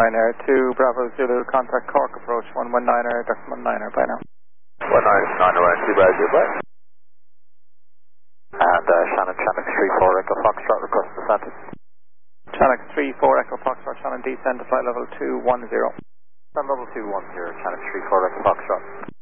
Ryanair 2 Bravo Zulu, contact Cork approach 119er, Dr. 19er, bye now. 119 around 2 Bravo Zulu, bye. And Shannon, Channel 34 Echo Foxtrot, request descent. Channel 34 Echo Foxtrot, Shannon descend to flight level 210. Level 210, Channel 34 Echo Foxtrot.